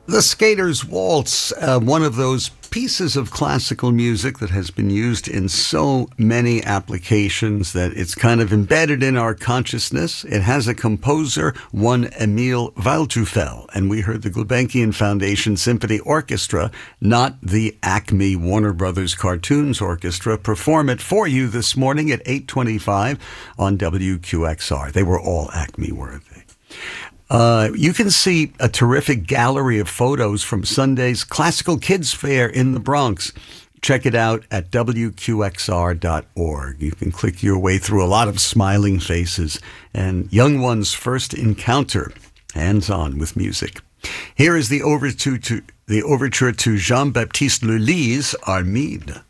The Skater's Waltz, one of those pieces of classical music that has been used in so many applications that it's kind of embedded in our consciousness. It has a composer, one Emil Waldteufel, and we heard the Gulbenkian Foundation Symphony Orchestra, not the Acme Warner Brothers Cartoons Orchestra, perform it for you this morning at 8:25 on WQXR. They were all Acme worthy. You can see a terrific gallery of photos from Sunday's Classical Kids Fair in the Bronx. Check it out at WQXR.org. You can click your way through a lot of smiling faces and young ones' first encounter, hands-on with music. Here is the overture to Jean-Baptiste Lully's Armide.